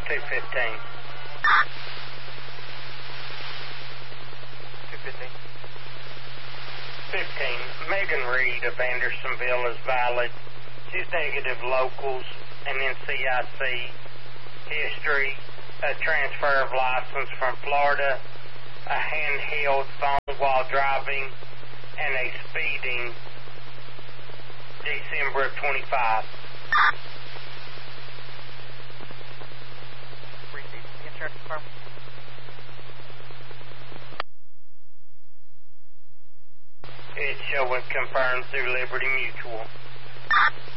215. 215. 15. Megan Reed of Andersonville is valid. She's negative locals and NCIC history, a transfer of license from Florida, a handheld phone while driving, and a speeding December of 25. Received. The insurance confirmed. It's showing confirmed through Liberty Mutual.